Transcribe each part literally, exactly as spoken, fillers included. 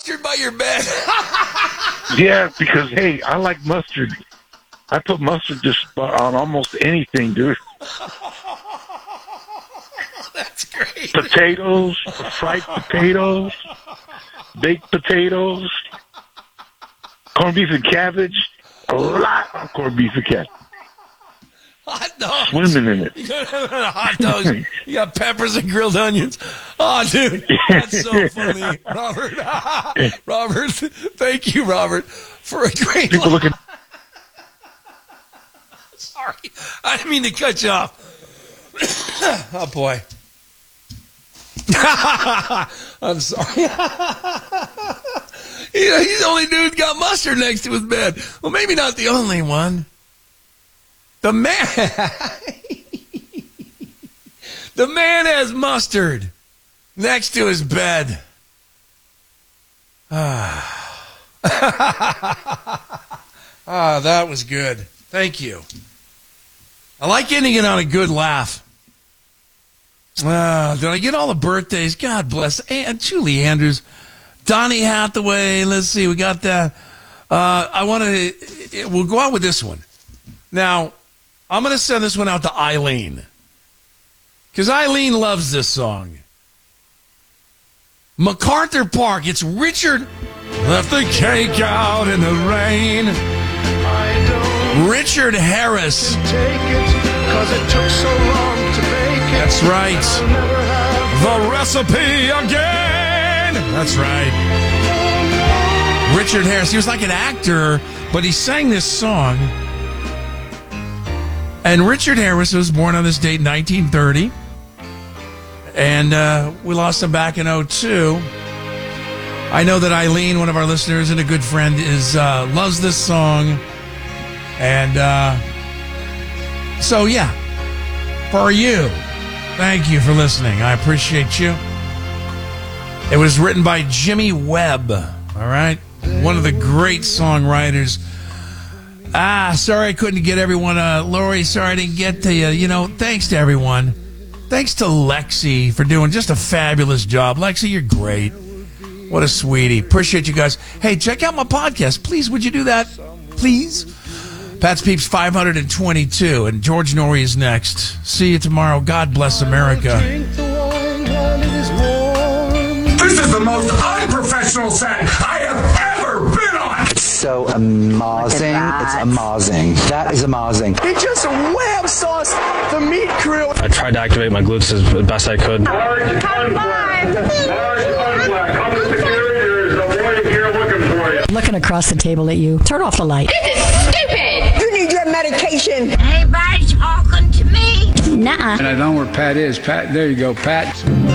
mustard by your bed? Yeah, because, hey, I like mustard. I put mustard just on almost anything, dude. That's great. Potatoes, fried potatoes, baked potatoes, corned beef and cabbage. A lot of corned beef and cabbage. Hot dogs. Swimming in it. You got hot dogs. You got peppers and grilled onions. Oh, dude, that's so funny, Robert. Robert, thank you, Robert, for a great. People looking. Sorry, I didn't mean to cut you off. Oh boy. I'm sorry. You know, he's the only dude got mustard next to his bed. Well, maybe not the only one. The man, the man has mustard next to his bed. Ah, ah, that was good. Thank you. I like ending it on a good laugh. Uh, did I get all the birthdays? God bless. And Julie Andrews, Donnie Hathaway. Let's see. We got that. Uh, I want to, we'll go out with this one. Now, I'm going to send this one out to Eileen. Because Eileen loves this song. MacArthur Park. It's Richard. Left the cake out in the rain. Richard Harris. Take it, 'cause it took so long to make it. That's right. The recipe again. That's right. Richard Harris. He was like an actor, but he sang this song. And Richard Harris was born on this date in nineteen thirty. And uh, we lost him back in oh two. I know that Eileen, one of our listeners and a good friend, is uh, loves this song. And uh, so, yeah, for you, thank you for listening. I appreciate you. It was written by Jimmy Webb, all right? One of the great songwriters. Ah, sorry I couldn't get everyone. Uh, Lori, sorry I didn't get to you. You know, thanks to everyone. Thanks to Lexi for doing just a fabulous job. Lexi, you're great. What a sweetie. Appreciate you guys. Hey, check out my podcast. Please, would you do that? Please? Pat's Peeps five hundred twenty-two, and George Norrie is next. See you tomorrow. God bless America. This is the most unprofessional set I have ever been on. It's so amazing. It's amazing. That is amazing. He just web sauced the meat crew. I tried to activate my glutes as best I could. Large unflack. Large unflack. Come to security. There is a warning here looking for you. Looking across the table at you. Turn off the light. This is stupid! You need your medication. Anybody talking to me? Nuh-uh. And I know where Pat is. Pat, there you go, Pat.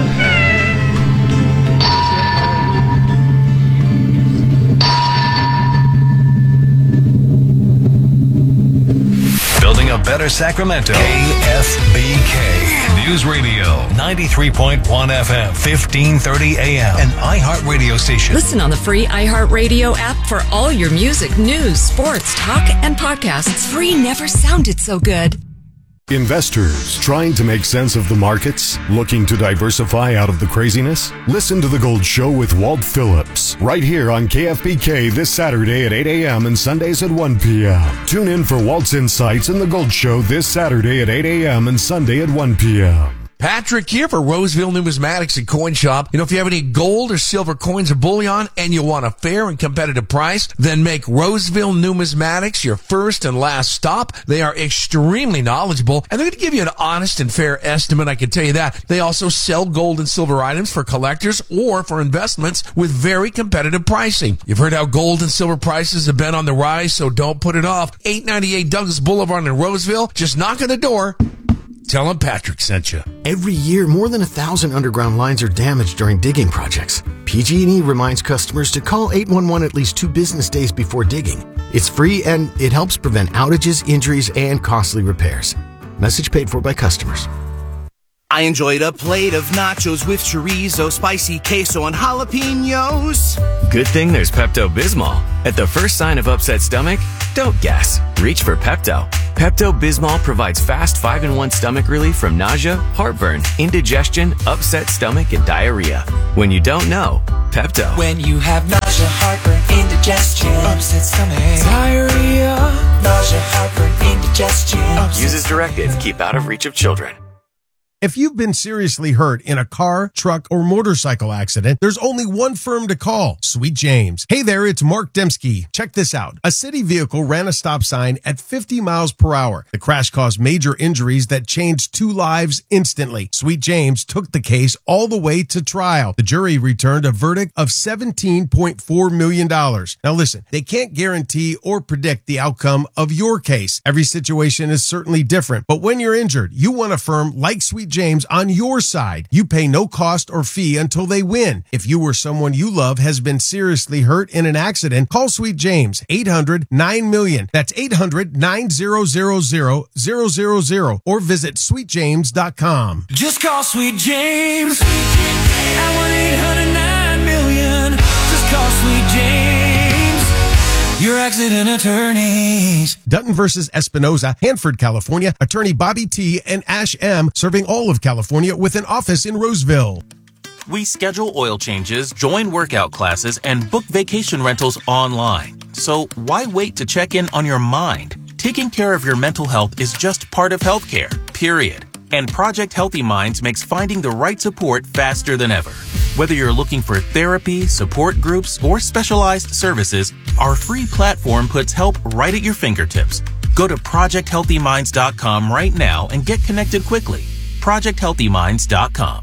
Building a better Sacramento. K F B K News Radio, ninety-three point one F M, fifteen thirty A M, an iHeart radio station. Listen on the free iHeartRadio app for all your music, news, sports, talk, and podcasts. Free never sounded so good. Investors trying to make sense of the markets? Looking to diversify out of the craziness? Listen to The Gold Show with Walt Phillips right here on K F B K this Saturday at eight A M and Sundays at one P M Tune in for Walt's Insights in The Gold Show this Saturday at eight A M and Sunday at one P M Patrick here for Roseville Numismatics and Coin Shop. You know, if you have any gold or silver coins or bullion and you want a fair and competitive price, then make Roseville Numismatics your first and last stop. They are extremely knowledgeable, and they're going to give you an honest and fair estimate, I can tell you that. They also sell gold and silver items for collectors or for investments with very competitive pricing. You've heard how gold and silver prices have been on the rise, so don't put it off. eight ninety-eight Douglas Boulevard in Roseville. Just knock on the door. Tell them Patrick sent you. Every year, more than a thousand underground lines are damaged during digging projects. P G and E reminds customers to call eight one one at least two business days before digging. It's free and it helps prevent outages, injuries, and costly repairs. Message paid for by customers. I enjoyed a plate of nachos with chorizo, spicy queso, and jalapenos. Good thing there's Pepto-Bismol. At the first sign of upset stomach, don't guess. Reach for Pepto. Pepto-Bismol provides fast five in one stomach relief from nausea, heartburn, indigestion, upset stomach, and diarrhea. When you don't know, Pepto. When you have nausea, heartburn, indigestion, upset stomach, diarrhea, nausea, heartburn, indigestion. Use as directed. Keep out of reach of children. If you've been seriously hurt in a car, truck, or motorcycle accident, there's only one firm to call, Sweet James. Hey there, it's Mark Dembski. Check this out. A city vehicle ran a stop sign at fifty miles per hour. The crash caused major injuries that changed two lives instantly. Sweet James took the case all the way to trial. The jury returned a verdict of seventeen point four million dollars. Now listen, they can't guarantee or predict the outcome of your case. Every situation is certainly different, but when you're injured, you want a firm like Sweet James on your side. You pay no cost or fee until they win. If you or someone you love has been seriously hurt in an accident, call Sweet James, eight hundred nine million. That's eight hundred nine hundred thousand or visit sweet james dot com. Just call Sweet James at one eight hundred nine million. Just call Sweet James, your accident attorneys. Dutton versus Espinoza, Hanford, California. Attorney Bobby T. and Ash M. serving all of California with an office in Roseville. We schedule oil changes, join workout classes, and book vacation rentals online. So why wait to check in on your mind? Taking care of your mental health is just part of healthcare, period. And Project Healthy Minds makes finding the right support faster than ever. Whether you're looking for therapy, support groups, or specialized services, our free platform puts help right at your fingertips. Go to project healthy minds dot com right now and get connected quickly. project healthy minds dot com.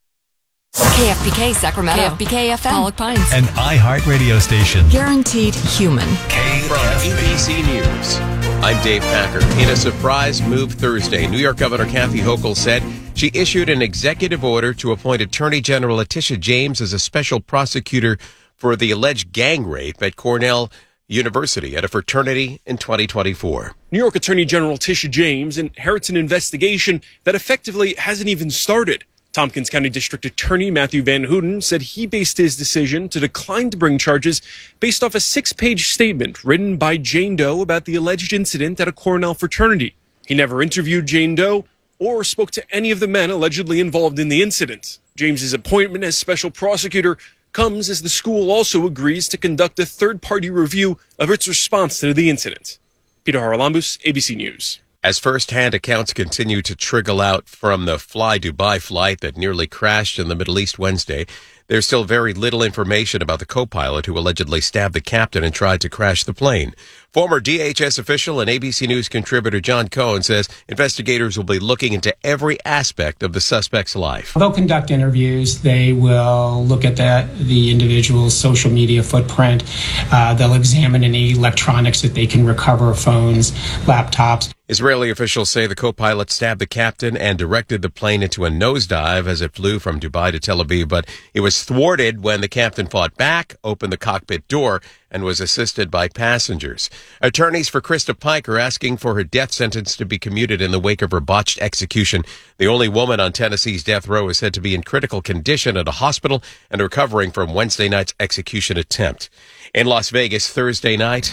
K F B K Sacramento. K F B K F M. Pollock Pines. An iHeart radio station. Guaranteed human. From A B C News, I'm Dave Packer. In a surprise move Thursday, New York Governor Kathy Hochul said she issued an executive order to appoint Attorney General Letitia James as a special prosecutor for the alleged gang rape at Cornell University at a fraternity in twenty twenty-four. New York Attorney General Letitia James inherits an investigation that effectively hasn't even started. Tompkins County District Attorney Matthew Van Houten said he based his decision to decline to bring charges based off a six-page statement written by Jane Doe about the alleged incident at a Cornell fraternity. He never interviewed Jane Doe or spoke to any of the men allegedly involved in the incident. James's appointment as special prosecutor comes as the school also agrees to conduct a third-party review of its response to the incident. Peter Haralambous, A B C News. As first-hand accounts continue to trickle out from the Fly Dubai flight that nearly crashed in the Middle East Wednesday, there's still very little information about the co-pilot who allegedly stabbed the captain and tried to crash the plane. Former D H S official and A B C News contributor John Cohen says investigators will be looking into every aspect of the suspect's life. They'll conduct interviews. They will look at the, the individual's social media footprint. Uh, they'll examine any electronics that they can recover, phones, laptops. Israeli officials say the co-pilot stabbed the captain and directed the plane into a nosedive as it flew from Dubai to Tel Aviv, but it was thwarted when the captain fought back, opened the cockpit door, and was assisted by passengers. Attorneys for Krista Pike are asking for her death sentence to be commuted in the wake of her botched execution. The only woman on Tennessee's death row is said to be in critical condition at a hospital and recovering from Wednesday night's execution attempt. In Las Vegas Thursday night,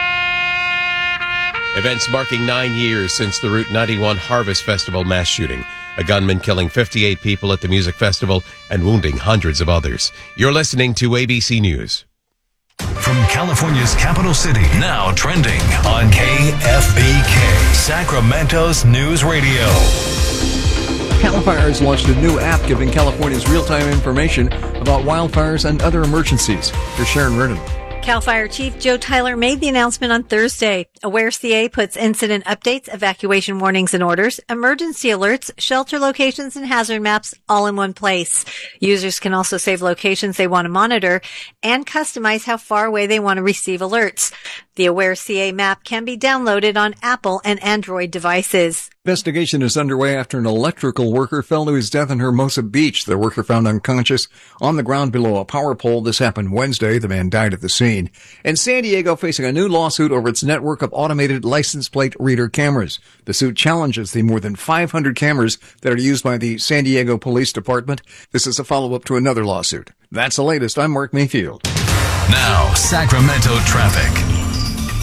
events marking nine years since the Route ninety-one Harvest Festival mass shooting. A gunman killing fifty-eight people at the music festival and wounding hundreds of others. You're listening to A B C News. From California's capital city, now trending on K F B K, Sacramento's News Radio. CAL FIRE has launched a new app giving Californians real-time information about wildfires and other emergencies. Here's Sharon Reardon. CAL FIRE Chief Joe Tyler made the announcement on Thursday. Aware C A puts incident updates, evacuation warnings and orders, emergency alerts, shelter locations, and hazard maps all in one place. Users can also save locations they want to monitor and customize how far away they want to receive alerts. The Aware C A map can be downloaded on Apple and Android devices. Investigation is underway after an electrical worker fell to his death in Hermosa Beach. The worker found unconscious on the ground below a power pole. This happened Wednesday. The man died at the scene. And San Diego facing a new lawsuit over its network of automated license plate reader cameras. The suit challenges the more than five hundred cameras that are used by the San Diego Police Department. This is a follow-up to another lawsuit. That's the latest. I'm Mark Mayfield. Now, Sacramento traffic.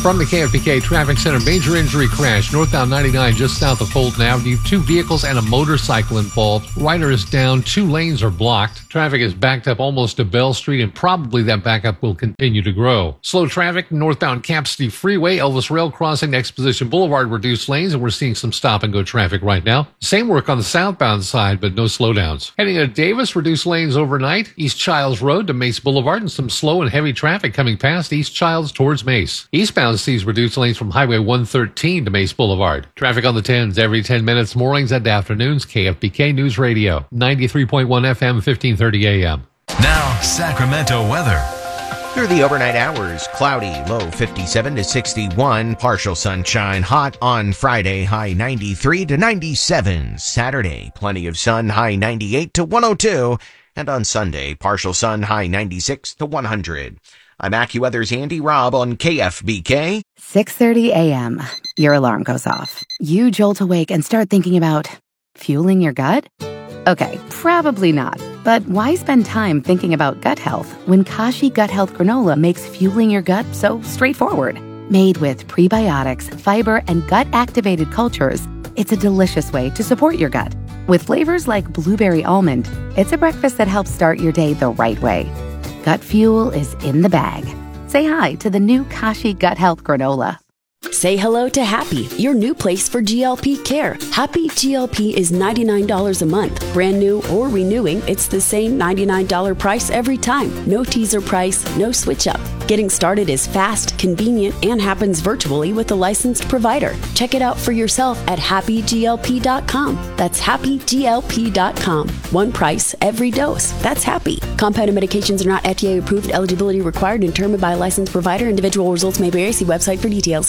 From the K F B K Traffic Center, major injury crash, northbound ninety-nine just south of Fulton Avenue. Two vehicles and a motorcycle involved. Rider is down. Two lanes are blocked. Traffic is backed up almost to Bell Street, and probably that backup will continue to grow. Slow traffic, northbound Cap City Freeway, Elvis Rail Crossing, Exposition Boulevard, reduced lanes, and we're seeing some stop-and-go traffic right now. Same work on the southbound side, but no slowdowns. Heading to Davis, reduced lanes overnight. East Childs Road to Mace Boulevard, and some slow and heavy traffic coming past East Childs towards Mace. Eastbound sees reduced lanes from Highway one thirteen to Mace Boulevard. Traffic on the tens every ten minutes, mornings and afternoons. K F B K News Radio, ninety-three point one F M, fifteen thirty A M. Now, Sacramento weather. Through the overnight hours, cloudy, low fifty-seven to sixty-one, partial sunshine, hot on Friday, high ninety-three to ninety-seven. Saturday, plenty of sun, high ninety-eight to one oh two. And on Sunday, partial sun, high ninety-six to one hundred. I'm AccuWeather's Andy Robb on K F B K. six thirty a.m. Your alarm goes off. You jolt awake and start thinking about fueling your gut? Okay, probably not. But why spend time thinking about gut health when Kashi Gut Health Granola makes fueling your gut so straightforward? Made with prebiotics, fiber, and gut-activated cultures, it's a delicious way to support your gut. With flavors like blueberry almond, it's a breakfast that helps start your day the right way. Gut fuel is in the bag. Say hi to the new Kashi Gut Health Granola. Say hello to Happy, your new place for G L P care. Happy G L P is ninety-nine dollars a month. Brand new or renewing, it's the same ninety-nine dollars price every time. No teaser price, no switch up. Getting started is fast, convenient, and happens virtually with a licensed provider. Check it out for yourself at happy G L P dot com. That's happy G L P dot com. One price, every dose. That's Happy. Compounded medications are not F D A approved. Eligibility required and determined by a licensed provider. Individual results may vary. See website for details.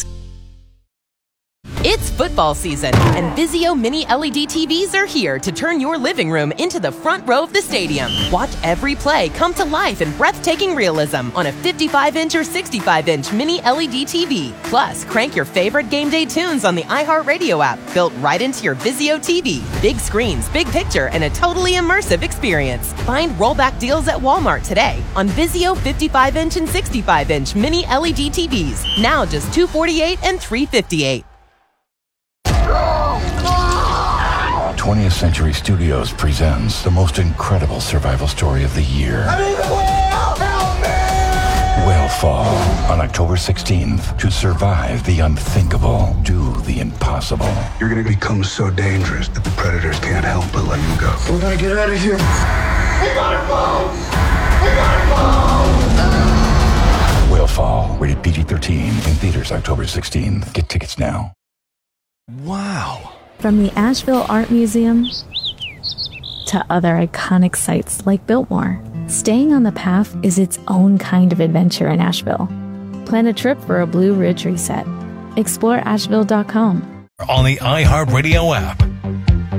It's football season, and Vizio Mini L E D T Vs are here to turn your living room into the front row of the stadium. Watch every play come to life in breathtaking realism on a fifty-five inch or sixty-five inch Mini L E D T V. Plus, crank your favorite game day tunes on the iHeartRadio app, built right into your Vizio T V. Big screens, big picture, and a totally immersive experience. Find rollback deals at Walmart today on Vizio fifty-five inch and sixty-five inch Mini L E D T Vs. Now just two hundred forty-eight dollars and three hundred fifty-eight dollars. twentieth Century Studios presents the most incredible survival story of the year. I'm in the whale! Help me! Whalefall on October sixteenth. To survive the unthinkable, do the impossible. You're gonna become so dangerous that the predators can't help but let you go. We gotta get out of here. We gotta go! We gotta go! Whalefall, rated P G thirteen, in theaters October sixteenth. Get tickets now. Wow. From the Asheville Art Museum to other iconic sites like Biltmore, staying on the path is its own kind of adventure in Asheville. Plan a trip for a Blue Ridge reset. explore asheville dot com. On the iHeartRadio app,